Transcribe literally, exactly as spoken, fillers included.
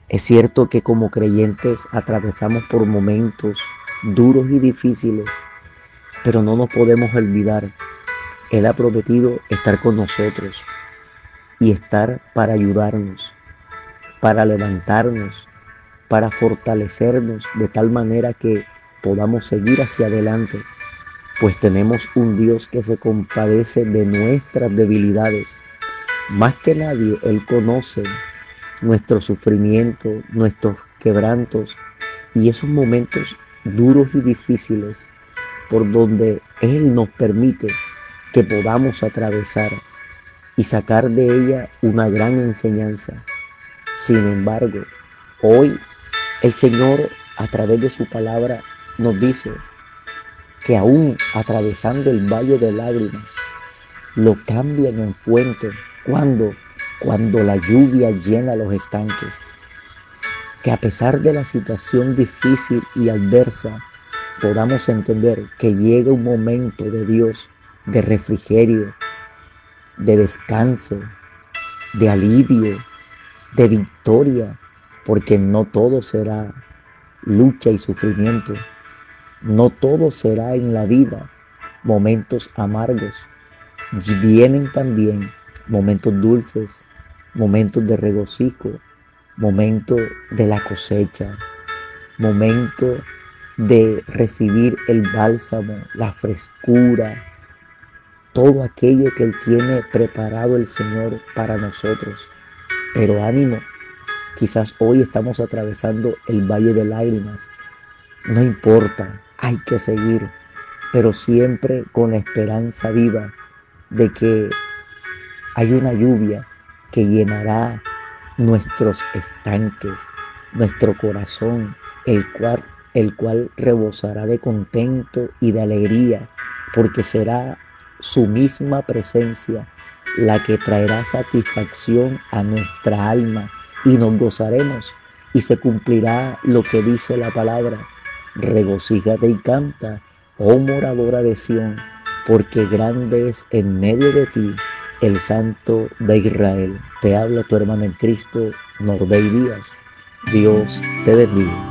Es cierto que como creyentes atravesamos por momentos duros y difíciles, pero no nos podemos olvidar. Él ha prometido estar con nosotros y estar para ayudarnos, para levantarnos, para fortalecernos de tal manera que podamos seguir hacia adelante, pues tenemos un Dios que se compadece de nuestras debilidades. Más que nadie, Él conoce nuestro sufrimiento, nuestros quebrantos y esos momentos duros y difíciles por donde Él nos permite que podamos atravesar y sacar de ella una gran enseñanza. Sin embargo, hoy el Señor a través de su palabra nos dice que aún atravesando el valle de lágrimas, lo cambian en fuente. ¿Cuándo? Cuando la lluvia llena los estanques. Que a pesar de la situación difícil y adversa, podamos entender que llega un momento de Dios, de refrigerio, de descanso, de alivio, de victoria, porque no todo será lucha y sufrimiento. No todo será en la vida momentos amargos. Vienen también momentos dulces, momentos de regocijo, momentos de la cosecha, momentos de recibir el bálsamo, la frescura, todo aquello que Él tiene preparado el Señor para nosotros. Pero ánimo, quizás hoy estamos atravesando el valle de lágrimas. No importa, hay que seguir, pero siempre con la esperanza viva de que hay una lluvia que llenará nuestros estanques, nuestro corazón, el cual, el cual rebosará de contento y de alegría, porque será su misma presencia la que traerá satisfacción a nuestra alma y nos gozaremos y se cumplirá lo que dice la palabra. Regocíjate y canta, oh moradora de Sión, porque grande es en medio de ti el Santo de Israel. Te habla tu hermana en Cristo, Norbey Díaz. Dios te bendiga.